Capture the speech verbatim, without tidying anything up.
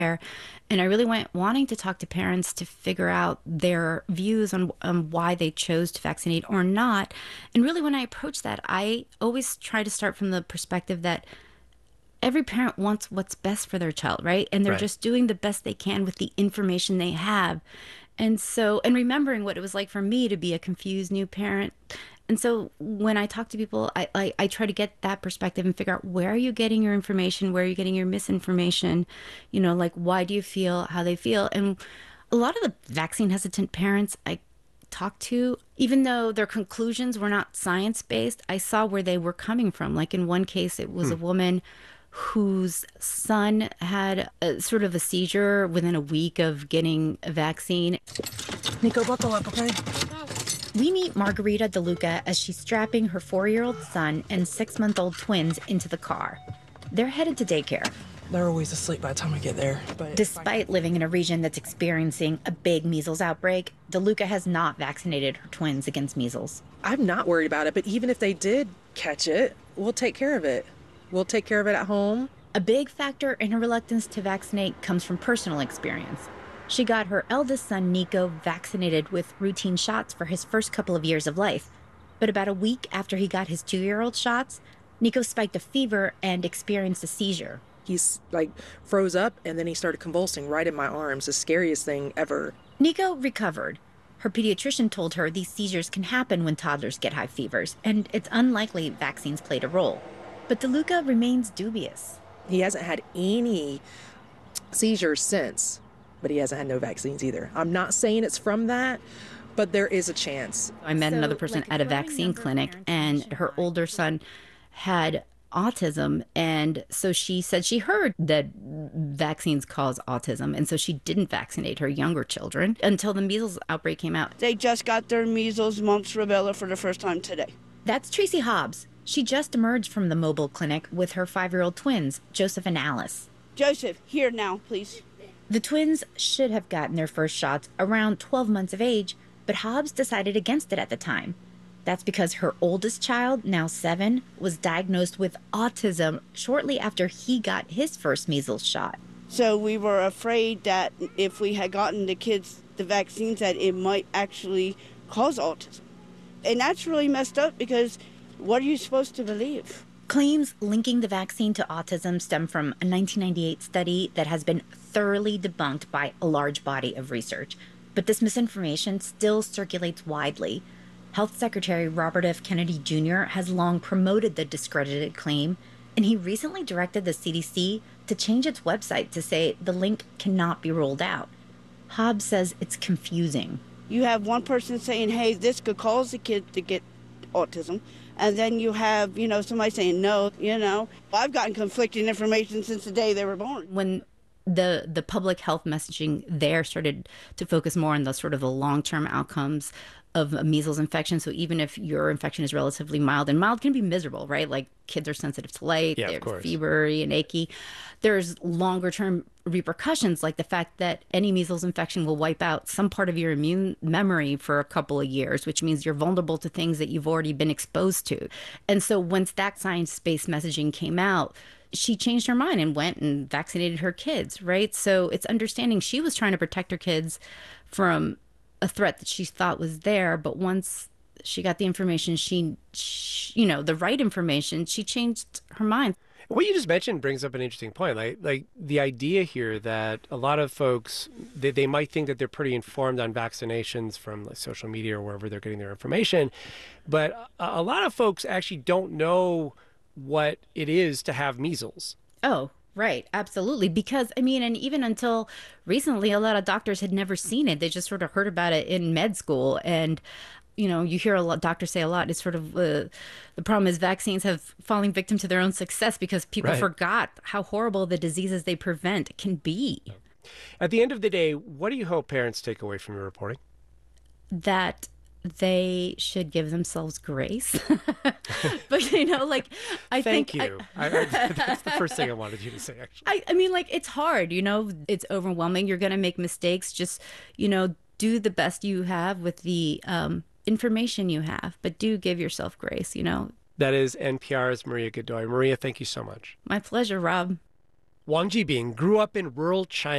And I really went wanting to talk to parents to figure out their views on, on why they chose to vaccinate or not. And really, when I approach that, I always try to start from the perspective that every parent wants what's best for their child, right? And they're Right. just doing the best they can with the information they have. And so, and remembering what it was like for me to be a confused new parent. And so when I talk to people, I, I, I try to get that perspective and figure out, where are you getting your information? Where are you getting your misinformation? You know, like, why do you feel how they feel? And a lot of the vaccine hesitant parents I talked to, even though their conclusions were not science based, I saw where they were coming from. Like in one case, it was Hmm. a woman whose son had a, sort of a seizure within a week of getting a vaccine. Nico, buckle up, okay? We meet Margarita DeLuca as she's strapping her four-year-old son and six-month-old twins into the car. They're headed to daycare. They're always asleep by the time we get there. But Despite living in a region that's experiencing a big measles outbreak, DeLuca has not vaccinated her twins against measles. I'm not worried about it, but even if they did catch it, we'll take care of it. We'll take care of it at home. A big factor in her reluctance to vaccinate comes from personal experience. She got her eldest son, Nico, vaccinated with routine shots for his first couple of years of life. But about a week after he got his two-year-old shots, Nico spiked a fever and experienced a seizure. He's like froze up and then he started convulsing right in my arms. The scariest thing ever. Nico recovered. Her pediatrician told her these seizures can happen when toddlers get high fevers, and it's unlikely vaccines played a role. But DeLuca remains dubious. He hasn't had any seizures since, but he hasn't had no vaccines either. I'm not saying it's from that, but there is a chance. I met So, another person like, at a a growing vaccine number of clinic, parents and her nationwide older son had autism. And so she said she heard that vaccines cause autism. And so she didn't vaccinate her younger children until the measles outbreak came out. They just got their measles, mumps, rubella for the first time today. That's Tracy Hobbs. She just emerged from the mobile clinic with her five-year-old twins, Joseph and Alice. Joseph, here now, please. The twins should have gotten their first shots around twelve months of age, but Hobbs decided against it at the time. That's because her oldest child, now seven, was diagnosed with autism shortly after he got his first measles shot. So we were afraid that if we had gotten the kids the vaccines, that it might actually cause autism. And that's really messed up, because what are you supposed to believe? Claims linking the vaccine to autism stem from a nineteen ninety-eight study that has been thoroughly debunked by a large body of research. But this misinformation still circulates widely. Health Secretary Robert F. Kennedy Junior has long promoted the discredited claim, and he recently directed the C D C to change its website to say the link cannot be rolled out. Hobbs says it's confusing. You have one person saying, hey, this could cause the kid to get autism. And then you have, you know, somebody saying, no, you know. I've gotten conflicting information since the day they were born. When the the public health messaging there started to focus more on the sort of the long-term outcomes of a measles infection. So even if your infection is relatively mild, and mild can be miserable, right? Like kids are sensitive to light, Yeah, of they're course. fevery and achy. There's longer term repercussions, like the fact that any measles infection will wipe out some part of your immune memory for a couple of years, which means you're vulnerable to things that you've already been exposed to. And so once that science-based messaging came out, she changed her mind and went and vaccinated her kids, right? So it's understanding she was trying to protect her kids from a threat that she thought was there, but once she got the information, she, she you know, the right information, she changed her mind. What you just mentioned brings up an interesting point. Like, like the idea here that a lot of folks, they, they might think that they're pretty informed on vaccinations from like, social media or wherever they're getting their information, but a, a lot of folks actually don't know what it is to have measles. Oh, right. Absolutely. Because, I mean, and even until recently, a lot of doctors had never seen it. They just sort of heard about it in med school. And, you know, you hear a lot, doctors say a lot, it's sort of uh, the problem is vaccines have fallen victim to their own success because people Right. forgot how horrible the diseases they prevent can be. At the end of the day, what do you hope parents take away from your reporting? That they should give themselves grace. But, you know, like, I Thank think... you. I, I, that's the first thing I wanted you to say, actually. I, I mean, like, it's hard, you know, it's overwhelming. You're going to make mistakes. Just, you know, do the best you have with the um, information you have, but do give yourself grace, you know. That is N P R's Maria Godoy. Maria, thank you so much. My pleasure, Rob. Wang Jibing grew up in rural China.